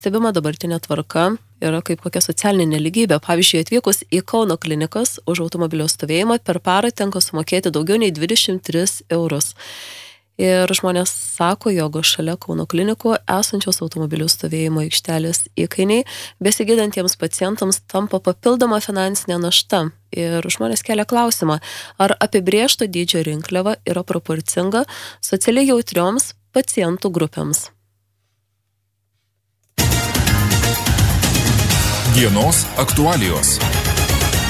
stebima dabartinė tvarka, yra kaip kokia socialinė nelygybė. Pavyzdžiui, atvykus į Kauno klinikas už automobilio stovėjimą per parą tenka sumokėti daugiau nei 23 eurus. Ir žmonės sako, jog šalia Kauno klinikų esančios automobilių stovėjimo aikštelės įkainiai besigydantiems pacientams tampa papildoma finansinė našta. Ir žmonės kelia klausimą, ar apibrėžto dydžio rinkliava yra proporcinga socialiai jautrioms pacientų grupėms. Dienos aktualijos.